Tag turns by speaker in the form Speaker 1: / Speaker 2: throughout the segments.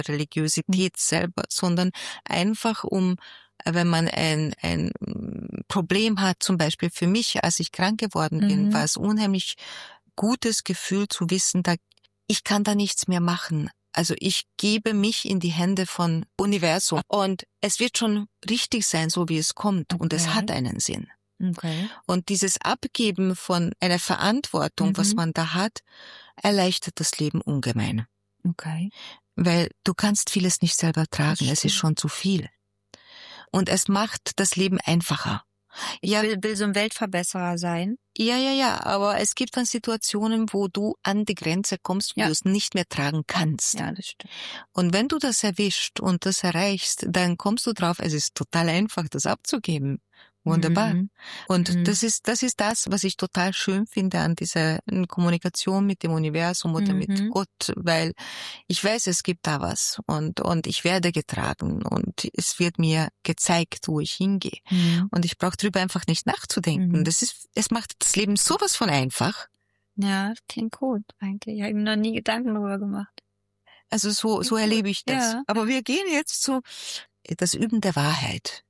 Speaker 1: Religiosität selber, sondern einfach wenn man ein Problem hat, zum Beispiel für mich, als ich krank geworden bin, war es unheimlich gutes Gefühl zu wissen, ich kann da nichts mehr machen. Also ich gebe mich in die Hände von Universum und es wird schon richtig sein, so wie es kommt. Und es hat einen Sinn.
Speaker 2: Okay.
Speaker 1: Und dieses Abgeben von einer Verantwortung, was man da hat, erleichtert das Leben ungemein.
Speaker 2: Okay.
Speaker 1: Weil du kannst vieles nicht selber tragen, es ist schon zu viel. Und es macht das Leben einfacher.
Speaker 2: Ich will so ein Weltverbesserer sein.
Speaker 1: Ja, aber es gibt dann Situationen, wo du an die Grenze kommst, wo du es nicht mehr tragen kannst.
Speaker 2: Ja, das stimmt.
Speaker 1: Und wenn du das erwischt und das erreichst, dann kommst du drauf, es ist total einfach, das abzugeben. Wunderbar. Und das ist das, was ich total schön finde an dieser Kommunikation mit dem Universum oder mit Gott, weil ich weiß, es gibt da was und ich werde getragen und es wird mir gezeigt, wo ich hingehe. Und ich brauche drüber einfach nicht nachzudenken. Es macht das Leben sowas von einfach.
Speaker 2: Ja, das klingt gut eigentlich. Ich habe mir noch nie Gedanken darüber gemacht.
Speaker 1: Also so erlebe ich das. Ja. Aber wir gehen jetzt zu das Üben der Wahrheit.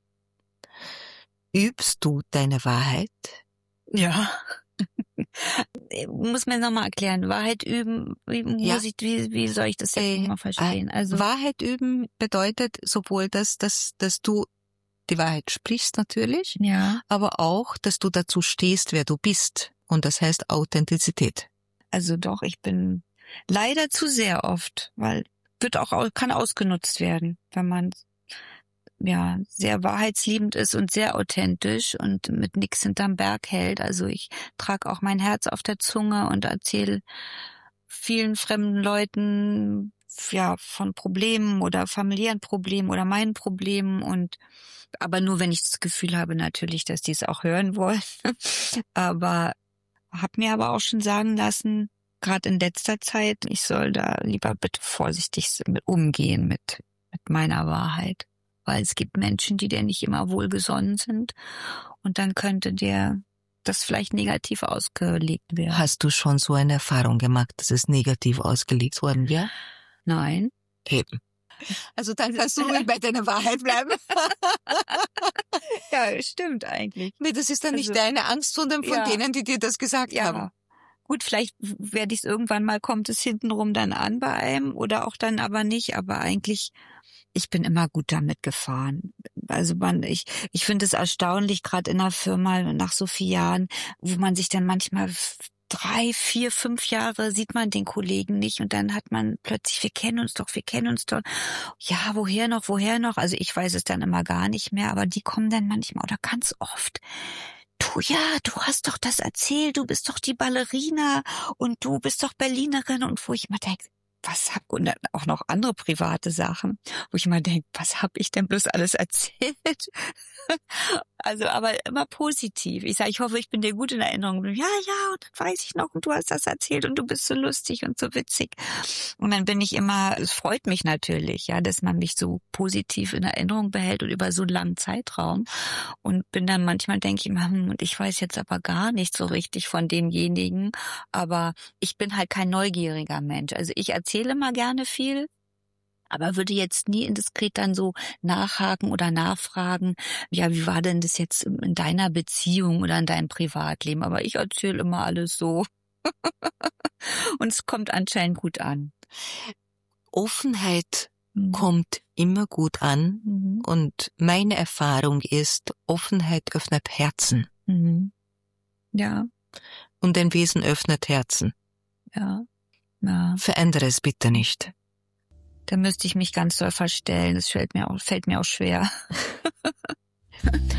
Speaker 1: Übst du deine Wahrheit?
Speaker 2: Ja. Muss mir nochmal erklären. Wahrheit üben, wie soll ich das jetzt mal verstehen? Also
Speaker 1: Wahrheit üben bedeutet sowohl, dass du die Wahrheit sprichst natürlich, aber auch, dass du dazu stehst, wer du bist. Und das heißt Authentizität.
Speaker 2: Also doch, ich bin leider zu sehr oft, weil kann ausgenutzt werden, wenn man sehr wahrheitsliebend ist und sehr authentisch und mit nichts hinterm Berg hält. Also ich trage auch mein Herz auf der Zunge und erzähle vielen fremden Leuten von Problemen oder familiären Problemen oder meinen Problemen aber nur, wenn ich das Gefühl habe natürlich, dass die es auch hören wollen. Aber habe mir aber auch schon sagen lassen, gerade in letzter Zeit, ich soll da lieber bitte vorsichtig mit umgehen mit meiner Wahrheit. Weil es gibt Menschen, die dir nicht immer wohlgesonnen sind und dann könnte dir das vielleicht negativ ausgelegt werden.
Speaker 1: Hast du schon so eine Erfahrung gemacht, dass es negativ ausgelegt worden wäre?
Speaker 2: Nein.
Speaker 1: Eben. Also dann kannst du ruhig bei deiner Wahrheit bleiben.
Speaker 2: Ja, stimmt eigentlich.
Speaker 1: Nee, das ist dann nicht deine Angst, sondern von denen, die dir das gesagt haben.
Speaker 2: Gut, vielleicht kommt es hintenrum dann an bei einem oder auch dann aber nicht, aber eigentlich ich bin immer gut damit gefahren. Also ich finde es erstaunlich, gerade in einer Firma nach so vielen Jahren, wo man sich dann manchmal 3, 4, 5 Jahre sieht man den Kollegen nicht und dann hat man plötzlich, wir kennen uns doch. Ja, woher noch? Also ich weiß es dann immer gar nicht mehr, aber die kommen dann manchmal oder ganz oft. Du hast doch das erzählt, du bist doch die Ballerina und du bist doch Berlinerin und wo ich immer denke, und dann auch noch andere private Sachen, wo ich immer denke, was habe ich denn bloß alles erzählt? Also, aber immer positiv. Ich sage, ich hoffe, ich bin dir gut in Erinnerung. Ja, und dann weiß ich noch, und du hast das erzählt und du bist so lustig und so witzig. Und dann bin ich immer, es freut mich natürlich, dass man mich so positiv in Erinnerung behält und über so einen langen Zeitraum. Und bin dann manchmal, denke ich immer, und ich weiß jetzt aber gar nicht so richtig von demjenigen. Aber ich bin halt kein neugieriger Mensch. Also ich erzähle mal gerne viel. Aber würde jetzt nie indiskret dann so nachhaken oder nachfragen, wie war denn das jetzt in deiner Beziehung oder in deinem Privatleben? Aber ich erzähle immer alles so. Und es kommt anscheinend gut an.
Speaker 1: Offenheit kommt immer gut an. Und meine Erfahrung ist, Offenheit öffnet Herzen.
Speaker 2: Ja.
Speaker 1: Und ein Wesen öffnet Herzen.
Speaker 2: Ja.
Speaker 1: Verändere es bitte nicht.
Speaker 2: Da müsste ich mich ganz doll verstellen. Das fällt mir auch schwer.